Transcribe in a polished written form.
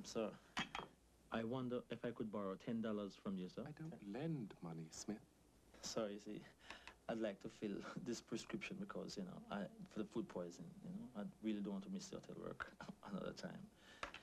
Sir, I wonder if I could borrow $10 from you, sir. I don't lend money, Smith. Sir, you see, I'd like to fill this prescription because, for the food poisoning, I really don't want to miss the hotel work another time.